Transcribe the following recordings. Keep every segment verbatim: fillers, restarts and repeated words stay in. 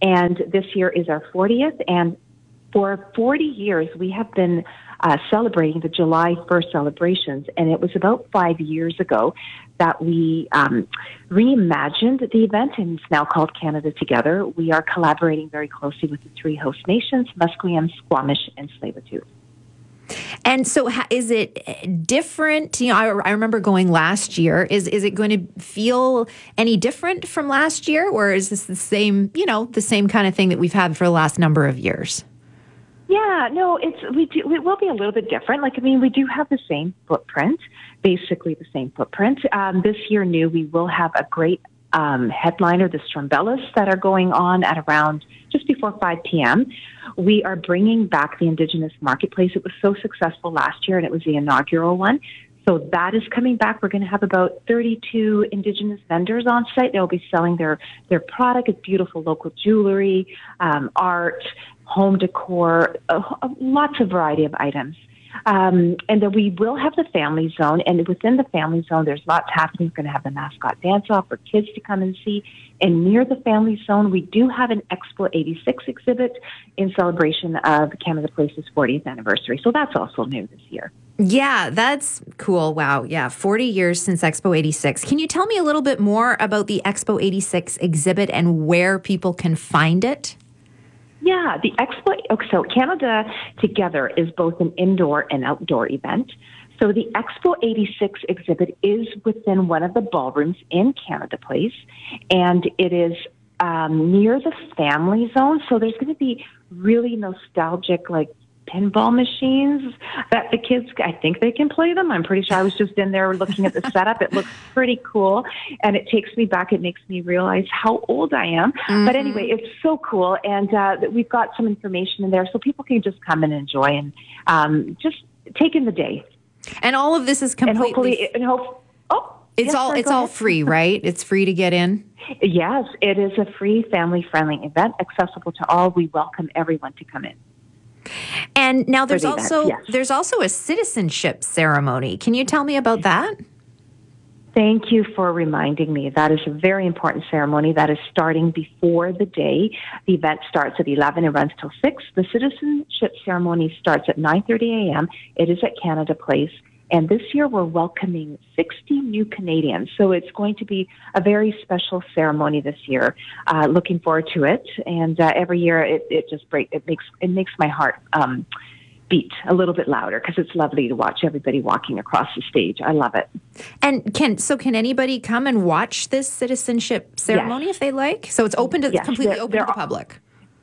And this year is our fortieth. And for forty years, we have been uh, celebrating the July first celebrations. And it was about five years ago that we um, reimagined the event, and it's now called Canada Together. We are collaborating very closely with the three host nations, Musqueam, Squamish, and Tsleil-Waututh. And so is it different? You know, I, I remember going last year. Is is it going to feel any different from last year, or is this the same, you know, the same kind of thing that we've had for the last number of years? Yeah, no, it's we do. It will be a little bit different. Like, I mean, we do have the same footprint, basically the same footprint. Um, this year, new, we will have a great um, headliner, the Strumbellas, that are going on at around just before five p.m. We are bringing back the Indigenous Marketplace. It was so successful last year, and it was the inaugural one. So that is coming back. We're going to have about thirty-two Indigenous vendors on site. They'll be selling their, their product. It's beautiful local jewelry, um, art, home decor, uh, lots of variety of items. Um, and then we will have the family zone, and within the family zone, there's lots happening. We're going to have the mascot dance-off for kids to come and see. And near the family zone, we do have an Expo eighty-six exhibit in celebration of Canada Place's fortieth anniversary. So that's also new this year. Yeah, that's cool. Wow. Yeah, forty years since Expo eighty-six. Can you tell me a little bit more about the Expo eighty-six exhibit and where people can find it? Yeah, the Expo, so Canada Together is both an indoor and outdoor event. So the Expo eighty-six exhibit is within one of the ballrooms in Canada Place, and it is um, near the family zone. So there's going to be really nostalgic, like, pinball machines that the kids, I think they can play them. I'm pretty sure. I was just in there looking at the setup. It looks pretty cool, and it takes me back. It makes me realize how old I am. Mm-hmm. But anyway, it's so cool, and uh, we've got some information in there so people can just come and enjoy and um, just take in the day. And all of this is completely... And hopefully... And hope, oh, it's yes, all sorry, it's all free, right? It's free to get in? Yes, it is a free, family-friendly event, accessible to all. We welcome everyone to come in. And now there's the also event, yes. there's also a citizenship ceremony. Can you tell me about that? Thank you for reminding me. That is a very important ceremony that is starting before the day. The event starts at eleven and runs till six. The citizenship ceremony starts at nine thirty a.m. It is at Canada Place. And this year we're welcoming sixty new Canadians. So it's going to be a very special ceremony this year. Uh, looking forward to it. And uh, every year it, it just break, it makes it makes my heart um, beat a little bit louder, because it's lovely to watch everybody walking across the stage. I love it. And can so can anybody come and watch this citizenship ceremony yes. if they like? So it's open to yes, completely there, open there to the are, public.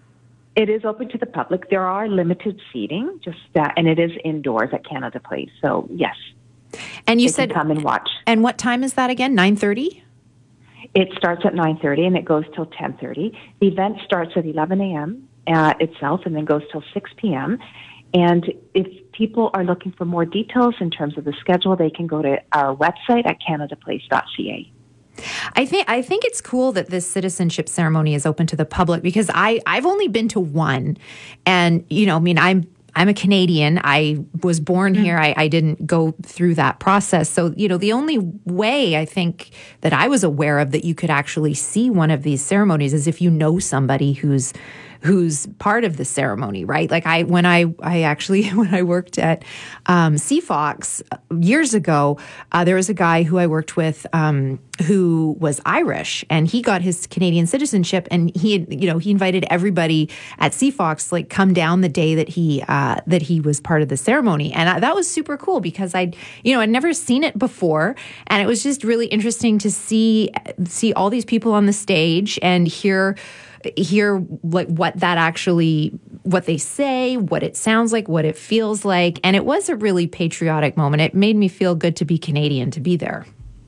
It is open to the public. There are limited seating, just uh, and it is indoors at Canada Place. So yes, and you they said can come and watch. And what time is that again? Nine thirty. It starts at nine thirty and it goes till ten thirty. The event starts at eleven a.m. Uh, itself, and then goes till six p.m. And if people are looking for more details in terms of the schedule, they can go to our website at canada place dot c a. I think I think it's cool that this citizenship ceremony is open to the public, because I I've only been to one, and you know, I mean, I'm I'm a Canadian. I was born mm-hmm. here. I, I didn't go through that process. So, you know, the only way I think that I was aware of that you could actually see one of these ceremonies is if you know somebody who's who's part of the ceremony, right? Like I, when I, I actually, when I worked at um, CFOX years ago, uh, there was a guy who I worked with um, who was Irish, and he got his Canadian citizenship, and he, had, you know, he invited everybody at CFOX like come down the day that he uh, that he was part of the ceremony, and I, that was super cool because I, you know, I'd never seen it before, and it was just really interesting to see see all these people on the stage and hear. hear like what that actually, what they say, what it sounds like, what it feels like. And it was a really patriotic moment. It made me feel good to be Canadian, to be there.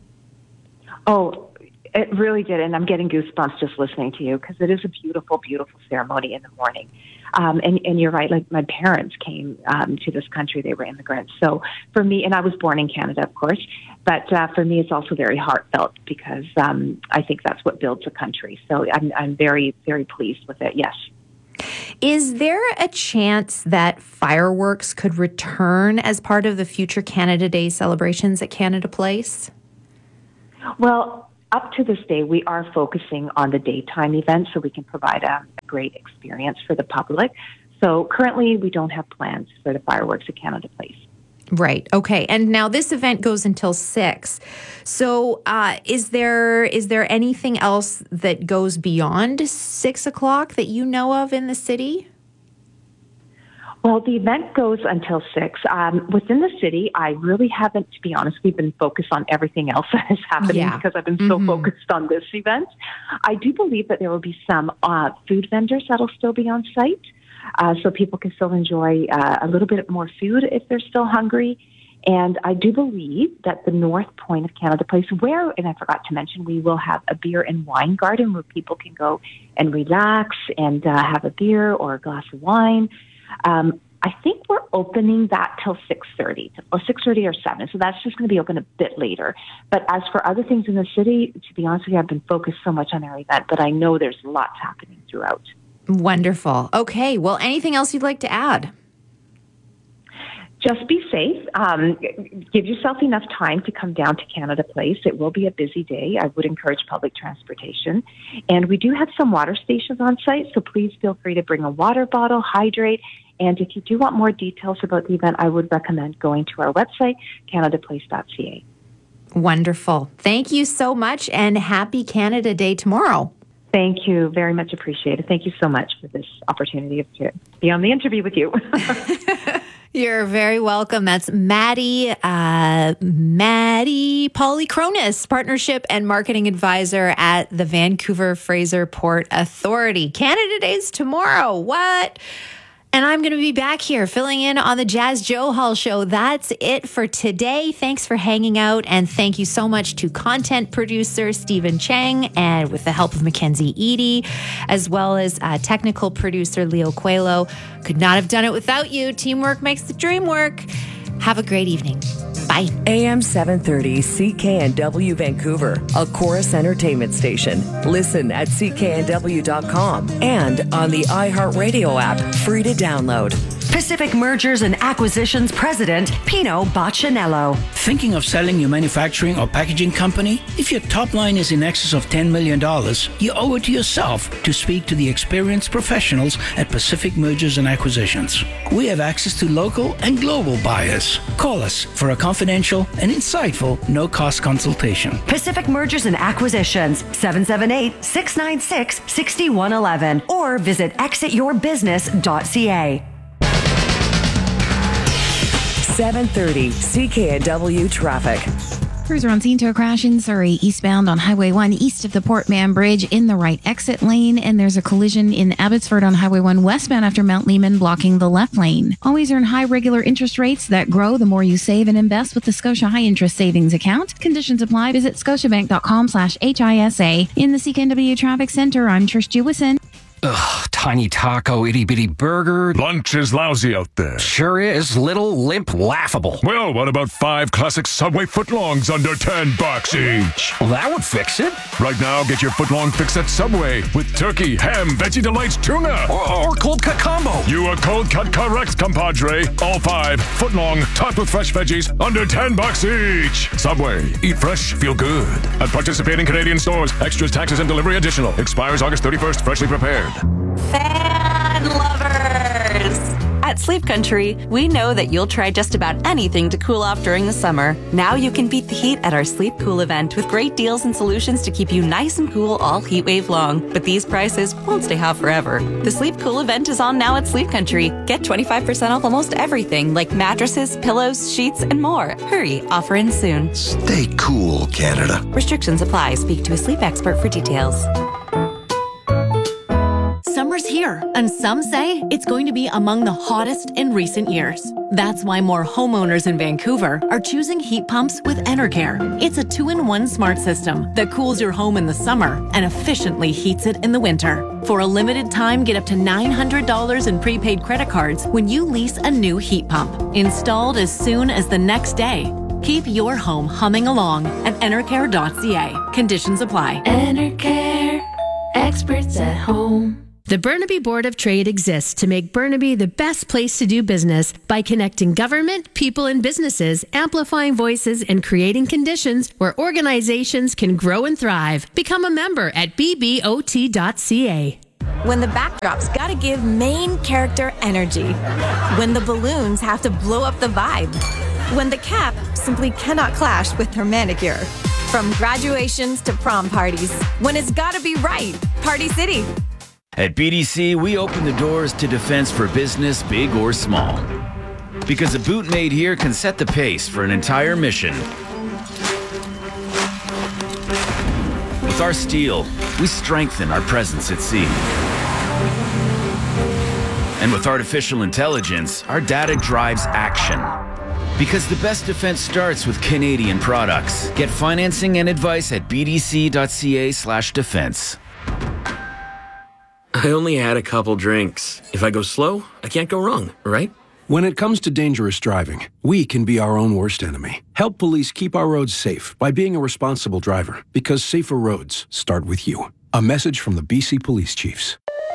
Oh, it really did. And I'm getting goosebumps just listening to you, because it is a beautiful, beautiful ceremony in the morning. Um, and, and you're right, like my parents came um, to this country. They were immigrants. So for me, and I was born in Canada, of course, but uh, for me, it's also very heartfelt, because um, I think that's what builds a country. So I'm, I'm very, very pleased with it, yes. Is there a chance that fireworks could return as part of the future Canada Day celebrations at Canada Place? Well, up to this day, we are focusing on the daytime events so we can provide a, a great experience for the public. So currently, we don't have plans for the fireworks at Canada Place. Right. Okay. And now this event goes until six. So uh, is there is there anything else that goes beyond six o'clock that you know of in the city? Well, the event goes until six. Um, within the city, I really haven't, to be honest, we've been focused on everything else that is happening Yeah. because I've been Mm-hmm. so focused on this event. I do believe that there will be some uh, food vendors that will still be on site. Uh, so people can still enjoy uh, a little bit more food if they're still hungry. And I do believe that the north point of Canada Place, where, and I forgot to mention, we will have a beer and wine garden where people can go and relax and uh, have a beer or a glass of wine. Um, I think we're opening that till six thirty, or six thirty or seven. So that's just going to be open a bit later. But as for other things in the city, to be honest with you, I've been focused so much on our event, but I know there's lots happening throughout. Wonderful. Okay. Well, anything else you'd like to add? Just be safe. Um, give yourself enough time to come down to Canada Place. It will be a busy day. I would encourage public transportation. And we do have some water stations on site, so please feel free to bring a water bottle, hydrate. And if you do want more details about the event, I would recommend going to our website, canada place dot c a. Wonderful. Thank you so much, and happy Canada Day tomorrow. Thank you. Very much appreciated. Thank you so much for this opportunity to be on the interview with you. You're very welcome. That's Maddie, uh, Maddie Polychronis, Partnership and Marketing Advisor at the Vancouver Fraser Port Authority. Canada Day's tomorrow. What? And I'm going to be back here filling in on the Jazz Joe Hall Show. That's it for today. Thanks for hanging out. And thank you so much to content producer Stephen Chang, and with the help of Mackenzie Eady, as well as uh, technical producer Leo Coelho. Could not have done it without you. Teamwork makes the dream work. Have a great evening. Bye. A M seven thirty C K N W Vancouver, a Chorus Entertainment station. Listen at c k n w dot com and on the iHeartRadio app, free to download. Pacific Mergers and Acquisitions President Pino Baccinello. Thinking of selling your manufacturing or packaging company? If your top line is in excess of ten million dollars, you owe it to yourself to speak to the experienced professionals at Pacific Mergers and Acquisitions. We have access to local and global buyers. Call us for a confidential and insightful no-cost consultation. Pacific Mergers and Acquisitions, seven seven eight, six nine six, six one one one, or visit exit your business dot c a. seven thirty C K N W traffic. Crews are on scene to a crash in Surrey, eastbound on Highway one, east of the Port Mann Bridge in the right exit lane. And there's a collision in Abbotsford on Highway one, westbound after Mount Lehman, blocking the left lane. Always earn high regular interest rates that grow the more you save and invest with the Scotia High Interest Savings Account. Conditions apply. Visit scotiabank.com slash HISA. In the C K N W Traffic Center, I'm Trish Jewison. Ugh, tiny taco, itty bitty burger. Lunch is lousy out there. Sure is. Little, limp, laughable. Well, what about five classic Subway footlongs under ten bucks each? Well, that would fix it. Right now, get your footlong fix at Subway with turkey, ham, veggie delights, tuna. Or, or cold cut combo. You are cold cut correct, compadre. All five footlong, topped with fresh veggies, under ten bucks each. Subway. Eat fresh, feel good. At participating Canadian stores. Extras, taxes, and delivery additional. Expires August thirty-first. Freshly prepared. Fan lovers! At Sleep Country, we know that you'll try just about anything to cool off during the summer. Now you can beat the heat at our Sleep Cool event with great deals and solutions to keep you nice and cool all heat wave long. But these prices won't stay hot forever. The Sleep Cool event is on now at Sleep Country. Get twenty-five percent off almost everything like mattresses, pillows, sheets, and more. Hurry, offer ends soon. Stay cool, Canada. Restrictions apply. Speak to a sleep expert for details. Summer's here, and some say it's going to be among the hottest in recent years. That's why more homeowners in Vancouver are choosing heat pumps with Enercare. It's a two-in-one smart system that cools your home in the summer and efficiently heats it in the winter. For a limited time, get up to nine hundred dollars in prepaid credit cards when you lease a new heat pump. Installed as soon as the next day. Keep your home humming along at enercare dot c a. Conditions apply. Enercare, experts at home. The Burnaby Board of Trade exists to make Burnaby the best place to do business by connecting government, people, and businesses, amplifying voices, and creating conditions where organizations can grow and thrive. Become a member at b b o t dot c a. When the backdrop's gotta give main character energy. When the balloons have to blow up the vibe. When the cap simply cannot clash with her manicure. From graduations to prom parties. When it's gotta be right. Party City. At B D C, we open the doors to defense for business, big or small. Because a boot made here can set the pace for an entire mission. With our steel, we strengthen our presence at sea. And with artificial intelligence, our data drives action. Because the best defense starts with Canadian products. Get financing and advice at b d c dot c a slash defense. I only had a couple drinks. If I go slow, I can't go wrong, right? When it comes to dangerous driving, we can be our own worst enemy. Help police keep our roads safe by being a responsible driver, because safer roads start with you. A message from the B C Police Chiefs.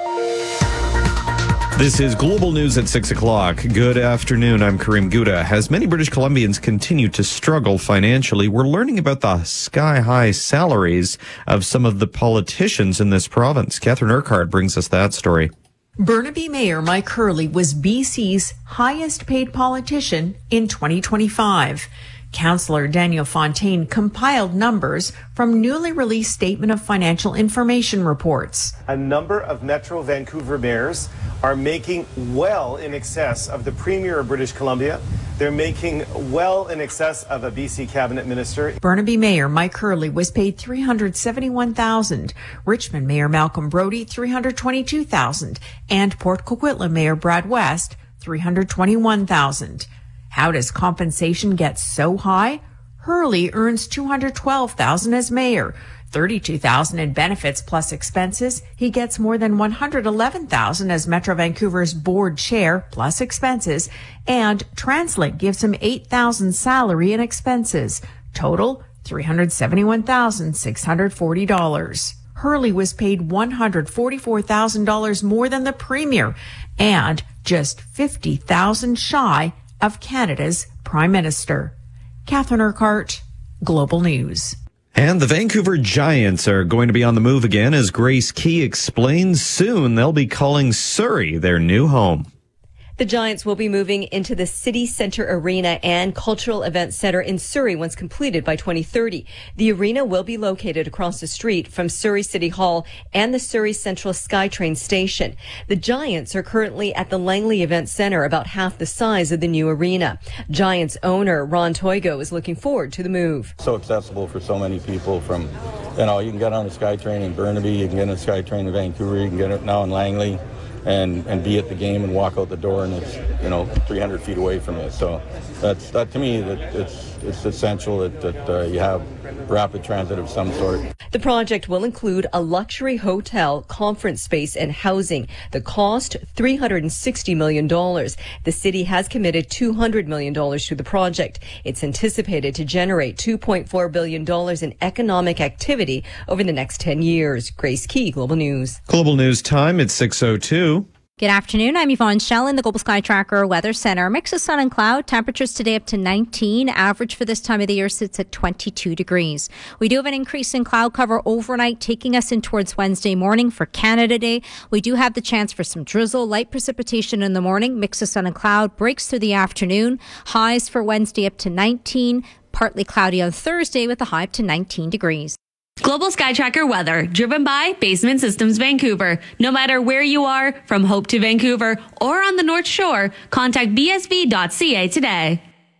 This is Global News at six o'clock. Good afternoon. I'm Kareem Gouda. As many British Columbians continue to struggle financially, we're learning about the sky-high salaries of some of the politicians in this province. Catherine Urquhart brings us that story. Burnaby Mayor Mike Hurley was B C's highest-paid politician in twenty twenty-five. Councillor Daniel Fontaine compiled numbers from newly released Statement of Financial Information reports. A number of Metro Vancouver mayors are making well in excess of the Premier of British Columbia. They're making well in excess of a B C cabinet minister. Burnaby Mayor Mike Hurley was paid three hundred seventy-one thousand dollars, Richmond Mayor Malcolm Brody three hundred twenty-two thousand dollars, and Port Coquitlam Mayor Brad West three hundred twenty-one thousand dollars. How does compensation get so high? Hurley earns two hundred twelve thousand dollars as mayor, thirty-two thousand dollars in benefits plus expenses. He gets more than one hundred eleven thousand dollars as Metro Vancouver's board chair plus expenses, and Translink gives him eight thousand dollars salary and expenses. Total three hundred seventy-one thousand six hundred forty dollars. Hurley was paid one hundred forty-four thousand dollars more than the Premier and just fifty thousand dollars shy of Canada's Prime Minister. Catherine Urquhart, Global News. And the Vancouver Giants are going to be on the move again, as Grace Key explains. Soon they'll be calling Surrey their new home. The Giants will be moving into the City Centre Arena and Cultural Events Centre in Surrey once completed by twenty thirty. The arena will be located across the street from Surrey City Hall and the Surrey Central SkyTrain station. The Giants are currently at the Langley Events Centre, about half the size of the new arena. Giants owner Ron Toigo is looking forward to the move. So accessible for so many people. From, you know, you can get on the SkyTrain in Burnaby, you can get on the SkyTrain in Vancouver, you can get it now in Langley. And, and be at the game and walk out the door, and it's, you know, three hundred feet away from it. So that's that to me that it's it's essential that, that uh, you have rapid transit of some sort. The project will include a luxury hotel, conference space, and housing. The cost three hundred sixty million dollars. The city has committed two hundred million dollars to the project. It's anticipated to generate two point four billion dollars in economic activity over the next ten years. Grace Key, Global News. Global News time at six oh two. Good afternoon. I'm Yvonne Schell in the Global Sky Tracker Weather Center. Mix of sun and cloud. Temperatures today up to nineteen. Average for this time of the year sits at twenty-two degrees. We do have an increase in cloud cover overnight, taking us in towards Wednesday morning for Canada Day. We do have the chance for some drizzle, light precipitation in the morning. Mix of sun and cloud breaks through the afternoon. Highs for Wednesday up to nineteen. Partly cloudy on Thursday with a high up to nineteen degrees. Global Sky Tracker weather, driven by Basement Systems Vancouver. No matter where you are, from Hope to Vancouver or on the North Shore, contact b s v dot c a today.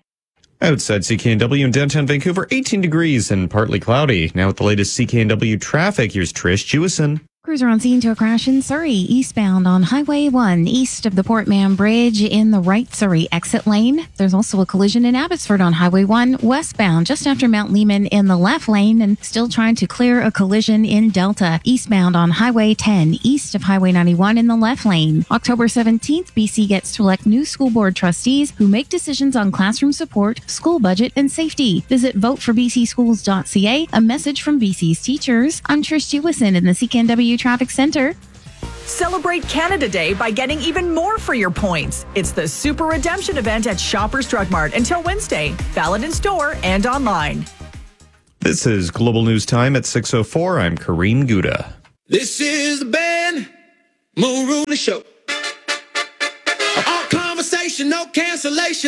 Outside C K N W in downtown Vancouver, eighteen degrees and partly cloudy. Now with the latest C K N W traffic, here's Trish Jewison. Crews are on scene to a crash in Surrey, eastbound on Highway one, east of the Portman Bridge in the right Surrey exit lane. There's also a collision in Abbotsford on Highway one, westbound just after Mount Lehman in the left lane, and still trying to clear a collision in Delta, eastbound on Highway ten, east of Highway ninety-one in the left lane. October seventeenth, B C gets to elect new school board trustees who make decisions on classroom support, school budget, and safety. Visit vote for b c schools dot c a, a message from B C's teachers. I'm Trish Jewison in the C K N W Traffic Center. Celebrate Canada Day by getting even more for your points. It's the Super Redemption event at Shoppers Drug Mart until Wednesday. Valid in store and online. This is Global News Time at six oh four. I'm Kareem Gouda. This is the Ben Mulrooney Show. All conversation, no cancellation.